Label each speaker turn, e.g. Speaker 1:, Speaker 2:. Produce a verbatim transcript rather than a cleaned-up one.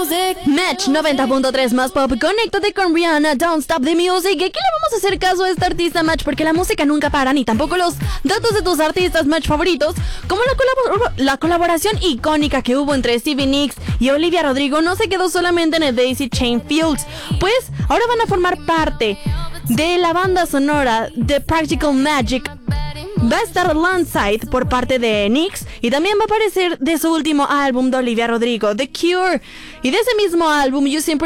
Speaker 1: Match noventa punto tres más pop, conéctate con Rihanna, Don't Stop the Music. Y aquí le vamos a hacer caso a esta artista, Match, porque la música nunca para, ni tampoco los datos de tus artistas, Match, favoritos, como la, colabor- la colaboración icónica que hubo entre Stevie Nicks y Olivia Rodrigo no se quedó solamente en el Daisy Chain Fields, pues ahora van a formar parte de la banda sonora de Practical Magic. Va a estar Landside por parte de Nicks y también va a aparecer de su último álbum de Olivia Rodrigo, The Cure. Y de ese mismo álbum, You Siempre